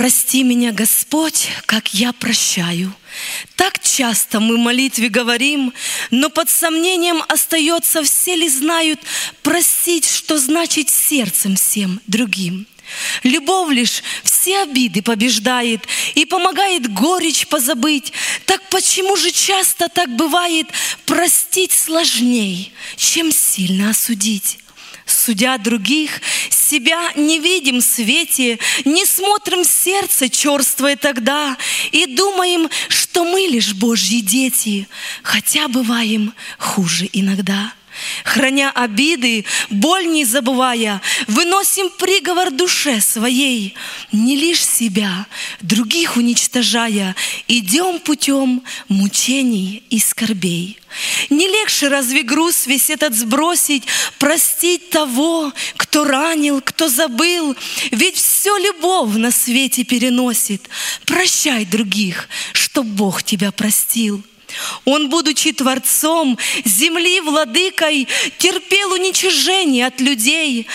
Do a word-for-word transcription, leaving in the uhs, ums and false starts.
Прости меня, Господь, как я прощаю. Так часто мы в молитве говорим, но под сомнением остается, все ли знают простить, что значит сердцем всем другим. Любовь лишь все обиды побеждает и помогает горечь позабыть. Так почему же часто так бывает, простить сложней, чем сильно осудить? Судя других, себя не видим в свете, не смотрим в сердце черствое тогда и думаем, что мы лишь Божьи дети, хотя бываем хуже иногда. Храня обиды, боль не забывая, выносим приговор душе своей, не лишь себя, других уничтожая, идем путем мучений и скорбей. Не легче разве груз весь этот сбросить, простить того, кто ранил, кто забыл, ведь все любовь на свете переносит. Прощай других, чтоб Бог тебя простил. Он, будучи Творцом, земли владыкой, терпел уничижение от людей,